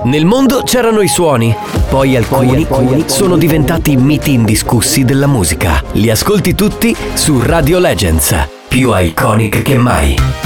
Nel mondo c'erano i suoni, poi alcuni sono diventati miti indiscussi della musica. Li ascolti tutti su Radio Legends, più iconic che mai.